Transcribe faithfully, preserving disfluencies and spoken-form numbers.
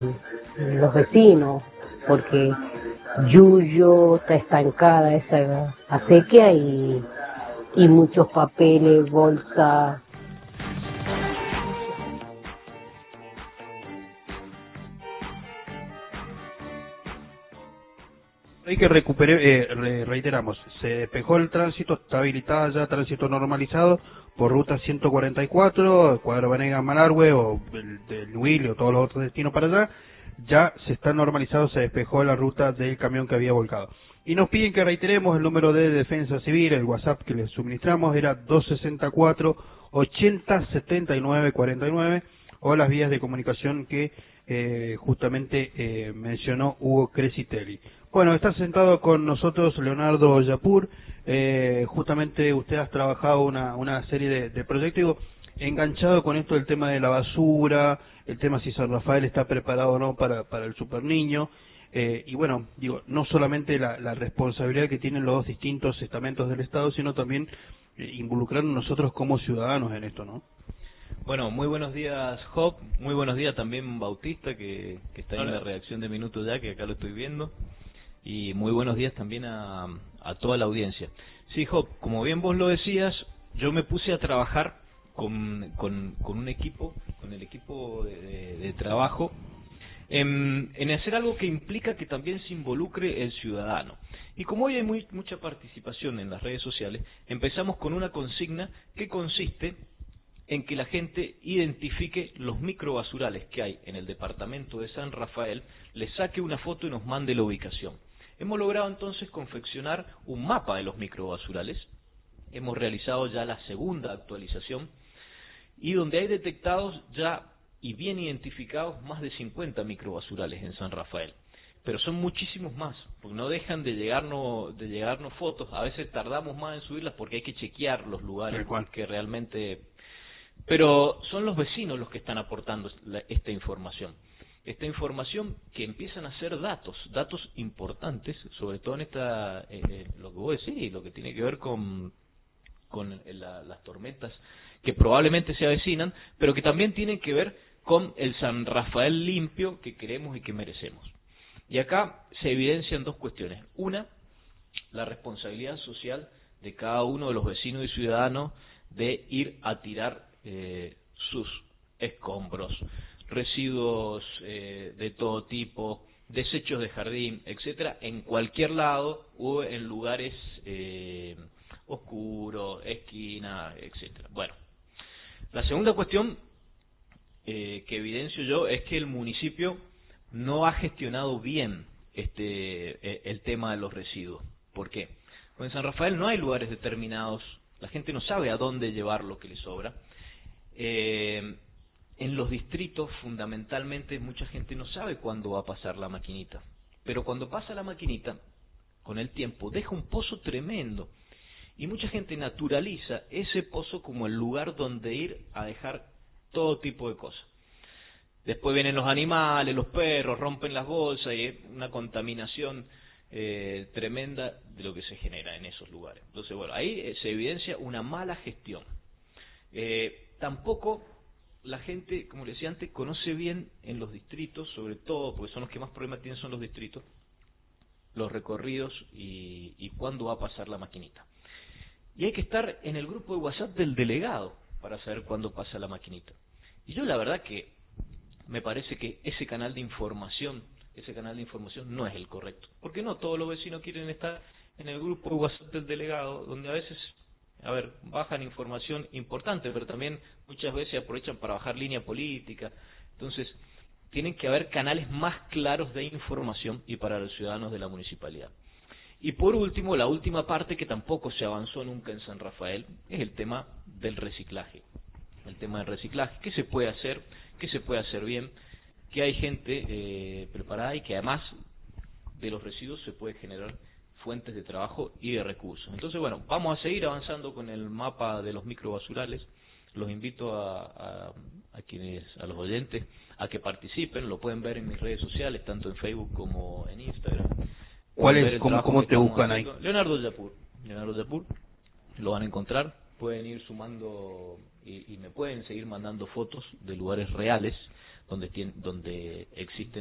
los vecinos, porque Yuyo está estancada esa acequia y, y muchos papeles, bolsas. Hay que recuperar, eh, re- reiteramos, se despejó el tránsito, está habilitada ya tránsito normalizado por ruta ciento cuarenta y cuatro, Cuadro Vanegas Malargüe o el del Huil o todos los otros destinos para allá, ya se está normalizado, se despejó la ruta del camión que había volcado. Y nos piden que reiteremos el número de Defensa Civil, el WhatsApp que les suministramos era dos sesenta y cuatro, ochenta, setenta y nueve, cuarenta y nueve, o las vías de comunicación que eh, justamente eh, mencionó Hugo Crescitelli. Bueno, está sentado con nosotros Leonardo Yapur, eh, justamente usted ha trabajado una, una serie de, de proyectos, digo, enganchado con esto del tema de la basura, el tema si San Rafael está preparado o no para, para el super niño, eh, y bueno, digo, no solamente la, la responsabilidad que tienen los dos distintos estamentos del Estado, sino también eh, involucrarnos nosotros como ciudadanos en esto, ¿no? Bueno, muy buenos días, Job. Muy buenos días también, Bautista, que, que está ahí en la Hola. redacción de Minuto Ya, que acá lo estoy viendo. Y muy buenos días también a, a toda la audiencia. Sí, Job, como bien vos lo decías, yo me puse a trabajar con, con, con un equipo, con el equipo de, de, de trabajo, en, en hacer algo que implica que también se involucre el ciudadano. Y como hoy hay muy, mucha participación en las redes sociales, empezamos con una consigna que consiste en que la gente identifique los microbasurales que hay en el departamento de San Rafael, le saque una foto y nos mande la ubicación. Hemos logrado entonces confeccionar un mapa de los microbasurales, hemos realizado ya la segunda actualización, y donde hay detectados ya y bien identificados más de cincuenta microbasurales en San Rafael. Pero son muchísimos más, porque no dejan de llegarnos, de llegarnos fotos, a veces tardamos más en subirlas porque hay que chequear los lugares que realmente... Pero son los vecinos los que están aportando la, esta información. Esta información que empiezan a ser datos, datos importantes, sobre todo en esta, eh, eh, lo que vos decís, lo que tiene que ver con, con la, las tormentas que probablemente se avecinan, pero que también tienen que ver con el San Rafael limpio que queremos y que merecemos. Y acá se evidencian dos cuestiones. Una, la responsabilidad social de cada uno de los vecinos y ciudadanos de ir a tirar eh, sus escombros, residuos eh, de todo tipo, desechos de jardín, etcétera, en cualquier lado o en lugares eh, oscuros, esquina, etcétera. Bueno, la segunda cuestión eh, que evidencio yo es que el municipio no ha gestionado bien este eh, el tema de los residuos. ¿Por qué? Porque en San Rafael no hay lugares determinados, la gente no sabe a dónde llevar lo que le sobra. Eh, en los distritos, fundamentalmente, mucha gente no sabe cuándo va a pasar la maquinita. Pero cuando pasa la maquinita, con el tiempo, deja un pozo tremendo. Y mucha gente naturaliza ese pozo como el lugar donde ir a dejar todo tipo de cosas. Después vienen los animales, los perros, rompen las bolsas y es una contaminación eh, tremenda de lo que se genera en esos lugares. Entonces, bueno, ahí se evidencia una mala gestión. Eh, tampoco la gente, como les decía antes, conoce bien en los distritos, sobre todo, porque son los que más problemas tienen son los distritos, los recorridos y, y cuándo va a pasar la maquinita. Y hay que estar en el grupo de WhatsApp del delegado para saber cuándo pasa la maquinita. Y yo la verdad que me parece que ese canal de información, ese canal de información no es el correcto. Porque no todos los vecinos quieren estar en el grupo de WhatsApp del delegado, donde a veces, a ver, bajan información importante, pero también muchas veces aprovechan para bajar línea política. Entonces, tienen que haber canales más claros de información y para los ciudadanos de la municipalidad. Y por último, la última parte que tampoco se avanzó nunca en San Rafael es el tema del reciclaje. El tema del reciclaje, qué se puede hacer, qué se puede hacer bien, que hay gente eh, preparada y que además de los residuos se puede generar fuentes de trabajo y de recursos. Entonces, bueno, vamos a seguir avanzando con el mapa de los microbasurales. Los invito a, a, a quienes, a los oyentes, a que participen. Lo pueden ver en mis redes sociales, tanto en Facebook como en Instagram. ¿Cuál es, cómo, cómo te buscan ahí? Leonardo Yapur. Leonardo Yapur. Lo van a encontrar. Pueden ir sumando y, y me pueden seguir mandando fotos de lugares reales donde, tiene, donde existen